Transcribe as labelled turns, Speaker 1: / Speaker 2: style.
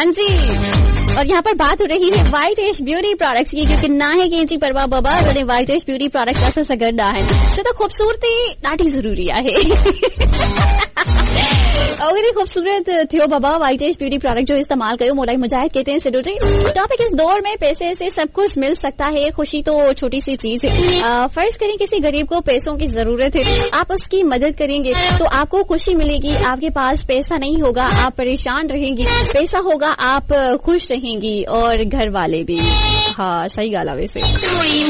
Speaker 1: हाँ जी, और यहाँ पर बात हो रही है वाइट एज ब्यूटी प्रोडक्ट्स की, क्योंकि ना है कि परवा बाबा जॾहिं वाइट एज ब्यूटी प्रोडक्ट्स असां सां गॾु आहिनि छो त ख़ूबसूरती ॾाढी ज़रूरी आहे। अगर खूबसूरत थियो बाबा वाइट एज ब्यूटी प्रोडक्ट जो इस्तेमाल कयो। मोलाई मुजाहिद कहते हैं सिडो जी, टॉपिक इस दौर में पैसे से सब कुछ मिल सकता है, खुशी तो छोटी सी चीज है। फर्ज करें किसी गरीब को पैसों की जरूरत है, आप उसकी मदद करेंगे तो आपको खुशी मिलेगी। आपके पास पैसा नहीं होगा आप परेशान रहेंगी, पैसा होगा आप खुश रहेंगी और घर वाले भी। हाँ सही गाला वैसे।